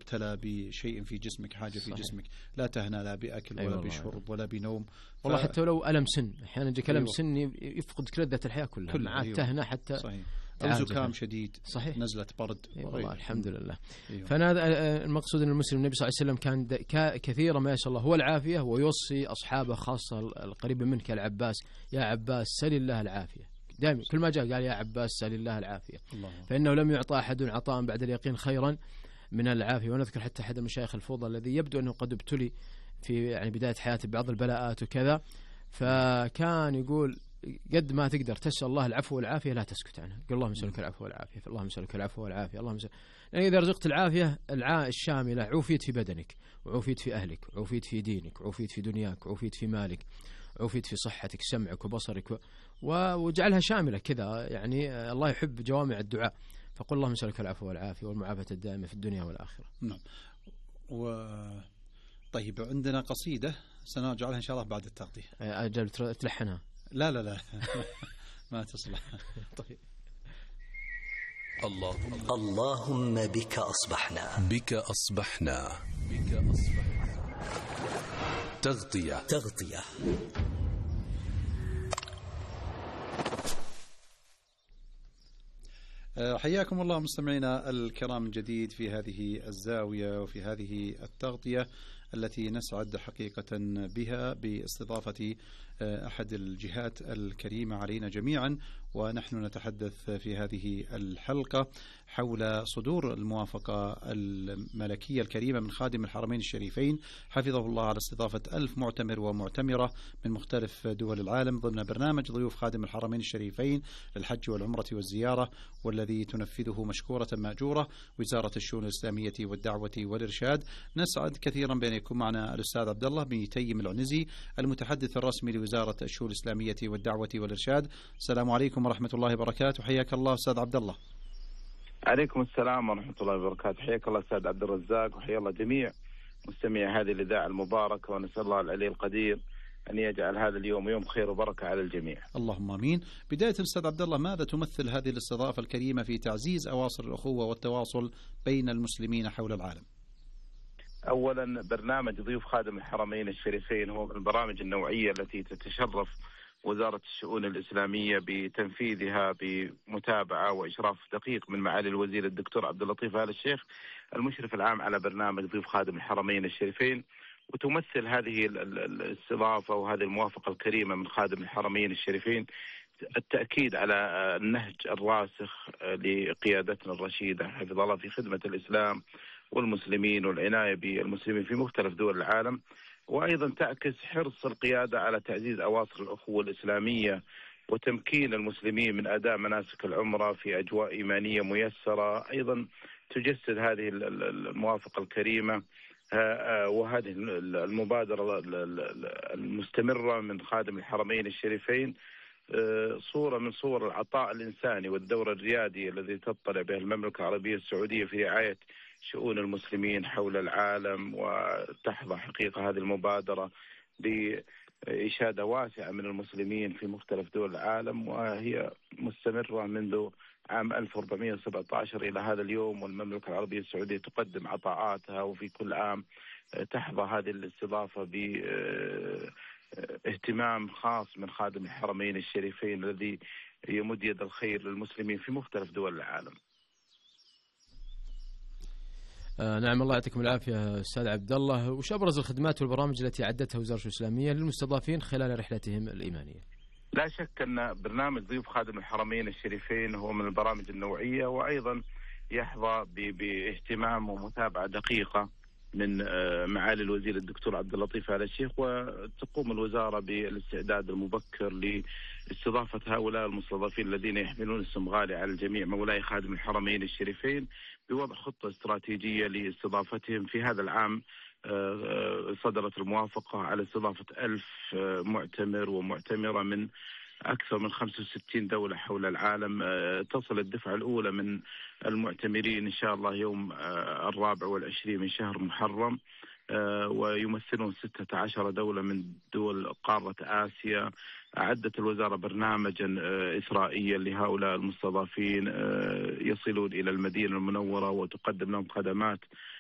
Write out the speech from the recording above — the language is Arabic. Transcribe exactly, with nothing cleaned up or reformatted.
مبتلى بشيء في جسمك، حاجة في صحيح. جسمك لا تهنى لا بأكل أي ولا والله بشرب ولا بنوم. والله ف... حتى لو ألم سن، أحيانا يجيك ألم أيوة. سن يفقد كل الحياة كلها كل مع أيوة. التهنة حتى صحيح. أو زكام شديد، صحيح. نزلة برد. أي والله الحمد لله. أيوة. فأنا المقصود أن المسلم النبي صلى الله عليه وسلم كان كثيرا ما يسأل الله هو العافية، ويوصي أصحابه خاصة القريبة منه كالعباس: يا عباس سل الله العافية. دائما كل ما جاء قال يا عباس سل الله العافية، الله. فإنه لم يعطى أحد عطاء بعد اليقين خيرا من العافية. ونذكر حتى أحد المشايخ الفضل الذي يبدو أنه قد ابتلي في يعني بداية حياته بعض البلاءات وكذا، فكان يقول قد ما تقدر تسأل الله العفو والعافية لا تسكت عنها. قل اللهم اسألك العفو والعافية، اللهم اسألك العفو والعافية، اللهم اسألك. لأن إذا رزقت العافية العاء الشاملة عوفيت في بدنك، وعوفيت في أهلك، وعوفيت في دينك، وعوفيت في دنياك، وعوفيت في مالك، عوفيت في صحتك، سمعك وبصرك، و... وجعلها شاملة كذا. يعني الله يحب جوامع الدعاء، فقل اللهم اسألك العفو والعافية والمعافاة الدائمة في الدنيا والآخرة. نعم. و... طيب عندنا قصيدة سنجعلها إن شاء الله بعد التغطية. أجل تلحنها؟ لا لا لا ما تصلح. طيب. اللهم اللهم بك أصبحنا بك أصبحنا بك أصبحنا تغطية تغطية حياكم الله مستمعينا الكرام من جديد في هذه الزاوية وفي هذه التغطية التي نسعد حقيقة بها باستضافة أحد الجهات الكريمة علينا جميعا. ونحن نتحدث في هذه الحلقة حول صدور الموافقة الملكية الكريمة من خادم الحرمين الشريفين حفظه الله على استضافة ألف معتمر ومعتمرة من مختلف دول العالم ضمن برنامج ضيوف خادم الحرمين الشريفين للحج والعمرة والزيارة، والذي تنفذه مشكورة مأجورة وزارة الشؤون الإسلامية والدعوة والإرشاد. نسعد كثيرا بأن يكون معنا الأستاذ عبد الله بن تيم العنزي المتحدث الرسمي لوزارة الشؤون الإسلامية والدعوة والإرشاد. السلام عليكم ورحمة الله وبركاته. حياك الله أستاذ عبد الله. عليكم السلام ورحمة الله وبركاته. حياك الله أستاذ عبد الرزاق، وحيا الله جميع مستمعي هذه الإذاعة المباركة، ونسأل الله العلي القدير أن يجعل هذا اليوم يوم خير وبركة على الجميع. اللهم آمين. بداية الأستاذ عبد الله، ماذا تمثل هذه الاستضافة الكريمة في تعزيز أواصر الأخوة والتواصل بين المسلمين حول العالم؟ أولا، برنامج ضيوف خادم الحرمين الشريفين هو من البرامج النوعية التي تتشرف وزارة الشؤون الإسلامية بتنفيذها بمتابعة وإشراف دقيق من معالي الوزير الدكتور عبد اللطيف آل الشيخ المشرف العام على برنامج ضيوف خادم الحرمين الشريفين. وتمثل هذه الاستضافة وهذه الموافقة الكريمة من خادم الحرمين الشريفين التأكيد على النهج الراسخ لقيادتنا الرشيدة حفظ الله في خدمة الإسلام والمسلمين والعناية بالمسلمين في مختلف دول العالم، وأيضا تعكس حرص القيادة على تعزيز أواصر الأخوة الإسلامية وتمكين المسلمين من أداء مناسك العمرة في أجواء إيمانية ميسرة. أيضا تجسد هذه الموافقة الكريمة وهذه المبادرة المستمرة من خادم الحرمين الشريفين صورة من صور العطاء الإنساني والدور الريادي الذي تطلع به المملكة العربية السعودية في رعاية شؤون المسلمين حول العالم. وتحظى حقيقة هذه المبادرة بإشادة واسعة من المسلمين في مختلف دول العالم، وهي مستمرة منذ عام ألف وأربعمائة وسبعة عشر إلى هذا اليوم، والمملكة العربية السعودية تقدم عطاءاتها، وفي كل عام تحظى هذه الاستضافة باهتمام خاص من خادم الحرمين الشريفين الذي يمد يد الخير للمسلمين في مختلف دول العالم. آه نعم، الله يعطيكم العافية أستاذ عبد الله. وش أبرز الخدمات والبرامج التي عدتها وزارة الإسلامية للمستضافين خلال رحلتهم الإيمانية؟ لا شك أن برنامج ضيوف خادم الحرمين الشريفين هو من البرامج النوعية، وأيضا يحظى باهتمام ومتابعة دقيقة من معالي الوزير الدكتور عبد اللطيف آل الشيخ. وتقوم الوزارة بالاستعداد المبكر لاستضافة هؤلاء المستضافين الذين يحملون اسم غالي على الجميع مولاي خادم الحرمين الشريفين بوضع خطة استراتيجية لاستضافتهم. في هذا العام صدرت الموافقة على استضافة ألف معتمر ومعتمرة من أكثر من خمسة وستين دولة حول العالم. تصل الدفعة الأولى من المعتمرين إن شاء الله يوم الرابع والعشرين من شهر محرم، ويمثلون ستة عشر دولة من دول قارة آسيا. أعدت الوزارة برنامجا إسرائيليا لهؤلاء المستضافين يصلون إلى المدينة المنورة وتقدم لهم خدمات